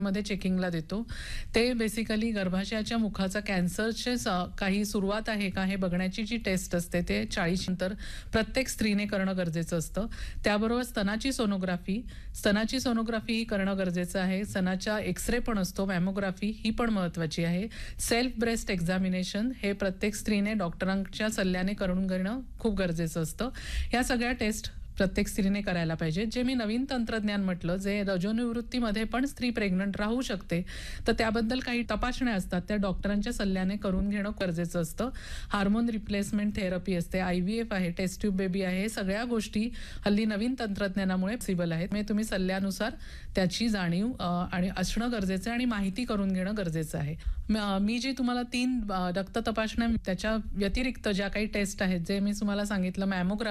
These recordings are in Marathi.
मध्ये चेकिंगला देतो. ते बेसिकली गर्भाशयाच्या मुखाचा कॅन्सरचे काही सुरुवात आहे का हे बघण्याची जी टेस्ट असते ते 40 नंतर प्रत्येक स्त्रीने करणं गरजेचं असतं. त्याबरोबर स्तनाची सोनोग्राफी ही करणं गरजेचं आहे. स्तनाचा एक्सरे पण असतो, मॅमोग्राफी ही पण महत्त्वाची आहे. सेल्फ ब्रेस्ट एक्झामिनेशन हे प्रत्येक स्त्रीने डॉक्टरांच्या सल्ल्याने करून घेणं खूप गरजेचं असतं. या सगळ्या टेस्ट प्रत्येक स्त्रीने करायला पाहिजे. जे मी नवीन तंत्रज्ञान म्हटलं, जे रजोनिवृत्तीमध्ये पण स्त्री प्रेग्नंट राहू शकते, तर त्याबद्दल काही तपासण्या असतात, त्या डॉक्टरांच्या सल्ल्याने करून घेणं गरजेचं असतं. हार्मोन रिप्लेसमेंट थेरपी असते, IVF आहे, टेस्ट ट्यूब बेबी आहे, सगळ्या गोष्टी हल्ली नवीन तंत्रज्ञानामुळे पॉसिबल आहेत. म्हणजे तुम्ही सल्ल्यानुसार त्याची जाणीव आणि असणं गरजेचं आहे आणि माहिती करून घेणं गरजेचं आहे. मी जी तुम्हाला 3 रक्त तपासण्या त्याच्या व्यतिरिक्त ज्या काही टेस्ट आहेत, जे मी तुम्हाला सांगितलं,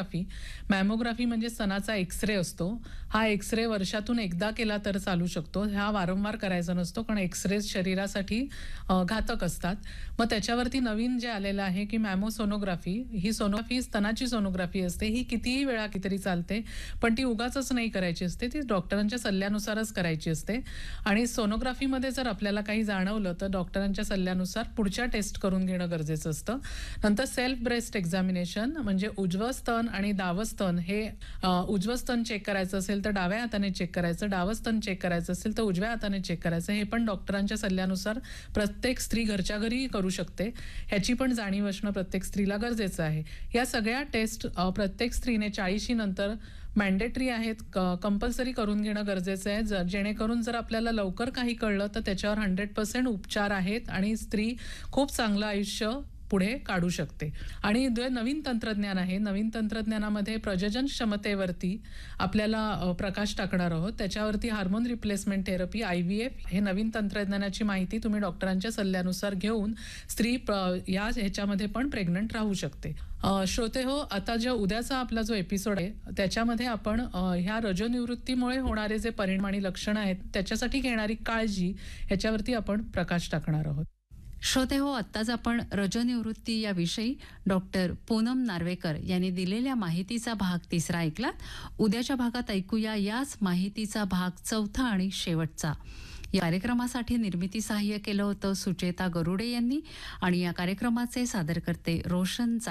मॅमोग्राफी म्हणजे स्तनाचा एक्सरे असतो. हा एक्सरे वर्षातून एकदा केला तर चालू शकतो. हा वारंवार करायचा नसतो, कारण एक्सरे शरीरासाठी घातक असतात. मग त्याच्यावरती नवीन जे आलेलं आहे की मॅमोसोनोग्राफी, ही सोनोग्राफी स्तनाची सोनोग्राफी असते. ही कितीही वेळा कितीतरी चालते, पण ती उगाचच नाही करायची असते, ती डॉक्टरांच्या सल्ल्यानुसारच करायची असते. आणि सोनोग्राफीमध्ये जर आपल्याला काही जाणवलं तर डॉक्टरांच्या सल्ल्यानुसार पुढच्या टेस्ट करून घेणं गरजेचं असतं. नंतर सेल्फ ब्रेस्ट एक्झामिनेशन म्हणजे उजवं स्तन आणि डावं स्तन हे उजवं स्तन चेक करायचं असेल तर डाव्या हाताने चेक करायचं, डावं स्तन चेक करायचं असेल तर उजव्या हाताने चेक करायचं. हे पण डॉक्टरांच्या सल्ल्यानुसार प्रत्येक स्त्री घरच्या घरी करू शकते. ह्याची पण जाणीव असणं प्रत्येक स्त्रीला गरजेचं आहे. या सगळ्या टेस्ट प्रत्येक स्त्रीने 40 नंतर मॅन्डेटरी आहेत, कंपल्सरी करून घेणं गरजेचं आहे. जेणेकरून जर आपल्याला लवकर काही कळलं तर त्याच्यावर 100% उपचार आहेत आणि स्त्री खूप चांगलं आयुष्य पुढे काढू शकते. आणि जे नवीन तंत्रज्ञान आहे, नवीन तंत्रज्ञानामध्ये प्रजनन क्षमतेवरती आपल्याला प्रकाश टाकणार आहोत. त्याच्यावरती हार्मोन रिप्लेसमेंट थेरपी, IVF हे नवीन तंत्रज्ञानाची माहिती तुम्ही डॉक्टरांच्या सल्ल्यानुसार घेऊन स्त्री या ह्याच्यामध्ये पण प्रेग्नंट राहू शकते. श्रोते हो, आता उद्याचा आपला जो एपिसोड आहे त्याच्यामध्ये आपण ह्या रजोनिवृत्तीमुळे होणारे जे परिणाम आणि लक्षणं आहेत त्याच्यासाठी घेणारी काळजी ह्याच्यावरती आपण प्रकाश टाकणार आहोत. श्रोते हो, आत्ताच आपण रजोनिवृत्ती याविषयी डॉक्टर पूनम नार्वेकर यांनी दिलेल्या माहितीचा भाग 3 ऐकलात. उद्याच्या भागात ऐकूया याच माहितीचा भाग 4 आणि शेवटचा. या कार्यक्रमासाठी निर्मिती सहाय्य केलं होतं सुचेता गरुडे यांनी आणि या कार्यक्रमाचे सादरकर्ते रोशन